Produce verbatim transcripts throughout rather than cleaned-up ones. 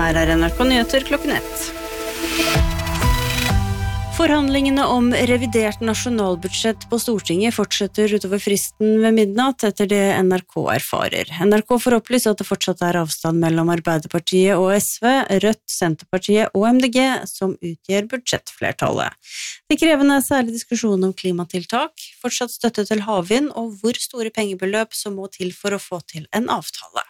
Her er N R K Nyheter klokken ett. Forhandlingene om revidert nasjonalbudsjett på Stortinget fortsetter utover fristen ved midnatt, etter det N R K erfarer. N R K får opplyst at det fortsatt er avstand mellom Arbeiderpartiet og S V, Rødt, Senterpartiet og M D G, som utgjør budsjettflertallet. Det krevende er særlig diskusjon om klimatiltak, fortsatt støtte til havvind og hvor store pengebeløp som må til for å få til en avtale.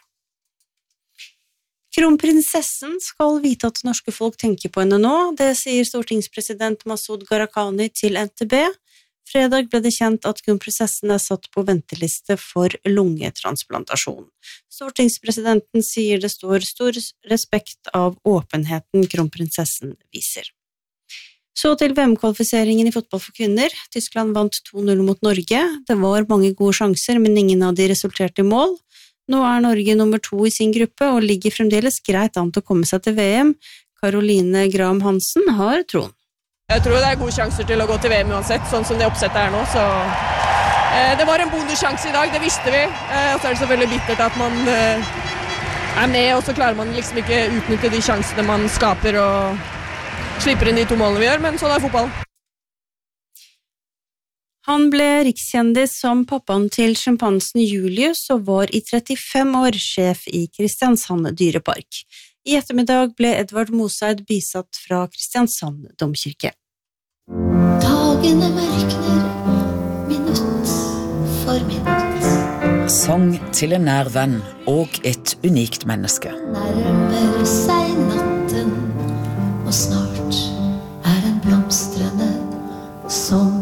Kronprinsessen skal vite at norske folk tenker på henne nå, det sier stortingspresident Masud Gharahkhani til N T B. Fredag ble det kjent at kronprinsessen er satt på venteliste for lungetransplantasjon. Stortingspresidenten sier det står stor respekt av åpenheten kronprinsessen viser. Så til V M-kvalifiseringen i fotball for kvinner. Tyskland vant to null mot Norge. Det var mange gode sjanser, men ingen av de resulterte i mål. Nå er Norge nummer to i sin gruppe og ligger fremdeles greit an til å komme seg til V M. Caroline Graham Hansen har troen. Jeg tror det er gode sjanser til å gå til V M uansett, sånn som det oppsettet er nå. Så, eh, det var en bonussjanse i dag, det visste vi. Eh, og så er det selvfølgelig bittert at man eh, er med, og så klarer man liksom ikke utnytte de sjansene man skaper og slipper inn de to målene vi gjør, men sånn er fotball. Han ble rikskjendis som pappaen til sjimpansen Julius og var i trettifem år sjef i Kristiansand dyrepark. I ettermiddag ble Edvard Moseid bisatt fra Kristiansand domkirke. Dagene mørkner, minutt for minutt. Sang til en nær venn og et unikt menneske. Nærmer seg natten, og snart er en blomstrende sommer.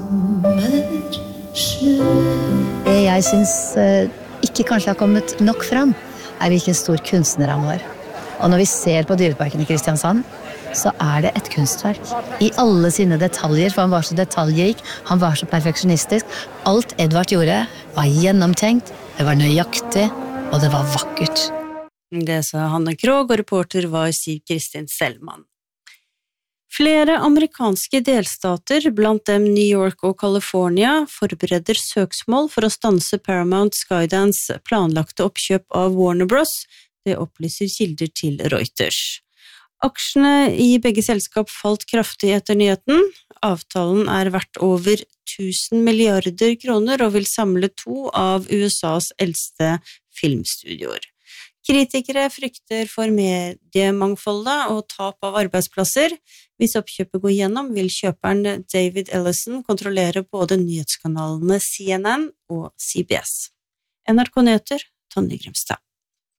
Det jeg synes uh, ikke kanskje har kommet nok fram, er hvilken stor kunstner han var. Og når vi ser på dyreparken i Kristiansand, så er det et kunstverk. I alle sine detaljer, for han var så detaljrik, han var så perfeksjonistisk. Alt Edvard gjorde var gjennomtenkt, det var nøyaktig, og det var vakkert. Det sa Hanne Krogh, og reporter var Siv Kristin Selman. Flere amerikanske delstater, blant dem New York og California, forbereder søksmål for å stanse Paramount Skydance planlagte oppkjøp av Warner Bros. Det opplyser kilder til Reuters. Aksjene i begge selskap falt kraftig etter nyheten. Avtalen er verdt over tusen milliarder kroner og vil samle to av U S A's eldste filmstudioer. Kritikere frykter for mediemangfoldet og tap av arbeidsplasser. Hvis oppkjøpet går gjennom, vil kjøperen David Ellison kontrollere både nyhetskanalene C N N og C B S. N R K Nyheter, Tonje Grimstad.